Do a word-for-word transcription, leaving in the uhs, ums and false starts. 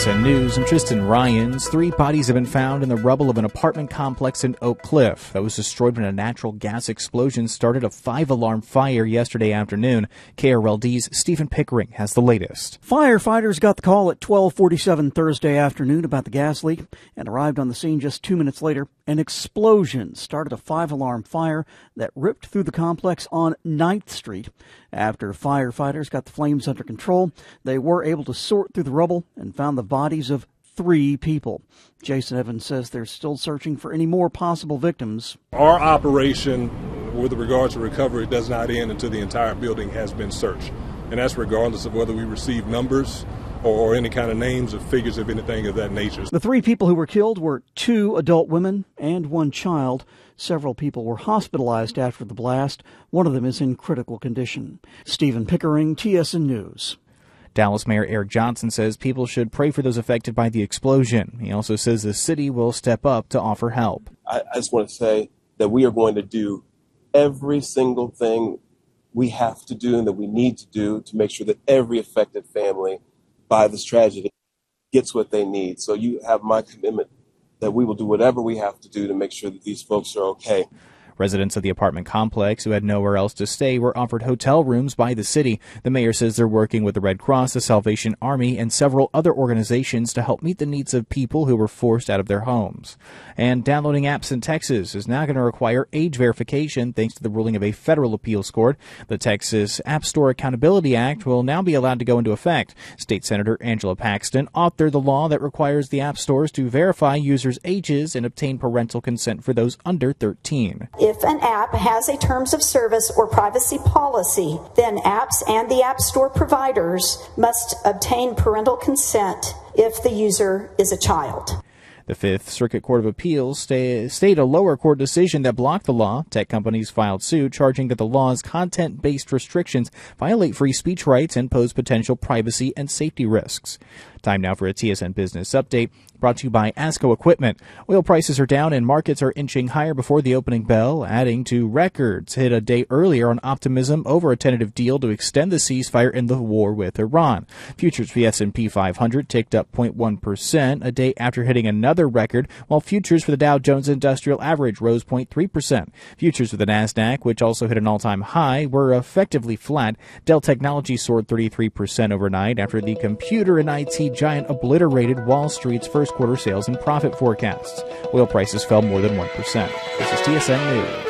S N News, I'm Tristan Ryans. Three bodies have been found in the rubble of an apartment complex in Oak Cliff that was destroyed when a natural gas explosion started a five-alarm fire yesterday afternoon. K R L D's Stephen Pickering has the latest. Firefighters got the call at twelve forty-seven Thursday afternoon about the gas leak and arrived on the scene just two minutes later. An explosion started a five-alarm fire that ripped through the complex on ninth Street. After firefighters got the flames under control, they were able to sort through the rubble and found the bodies of three people. Jason Evans says they're still searching for any more possible victims. Our operation with regard to recovery does not end until the entire building has been searched. And that's regardless of whether we receive numbers or any kind of names or figures of anything of that nature. The three people who were killed were two adult women and one child. Several people were hospitalized after the blast. One of them is in critical condition. Stephen Pickering, T S N News. Dallas Mayor Eric Johnson says people should pray for those affected by the explosion. He also says the city will step up to offer help. I, I just want to say that we are going to do every single thing we have to do and that we need to do to make sure that every affected family by this tragedy gets what they need. So you have my commitment that we will do whatever we have to do to make sure that these folks are okay. Residents of the apartment complex who had nowhere else to stay were offered hotel rooms by the city. The mayor says they're working with the Red Cross, the Salvation Army, and several other organizations to help meet the needs of people who were forced out of their homes. And downloading apps in Texas is now going to require age verification thanks to the ruling of a federal appeals court. The Texas App Store Accountability Act will now be allowed to go into effect. State Senator Angela Paxton authored the law that requires the app stores to verify users' ages and obtain parental consent for those under thirteen. If an app has a terms of service or privacy policy, then apps and the App Store providers must obtain parental consent if the user is a child. The Fifth Circuit Court of Appeals stay, stayed a lower court decision that blocked the law. Tech companies filed suit, charging that the law's content-based restrictions violate free speech rights and pose potential privacy and safety risks. Time now for a T S N Business Update, brought to you by ASCO Equipment. Oil prices are down and markets are inching higher before the opening bell, adding to records hit a day earlier on optimism over a tentative deal to extend the ceasefire in the war with Iran. Futures for the S and P five hundred ticked up zero point one percent a day after hitting another record, while futures for the Dow Jones Industrial Average rose zero point three percent. Futures for the NASDAQ, which also hit an all-time high, were effectively flat. Dell Technologies soared thirty-three percent overnight after the computer and I T giant obliterated Wall Street's first quarter sales and profit forecasts. Oil prices fell more than one percent. This is T S N News.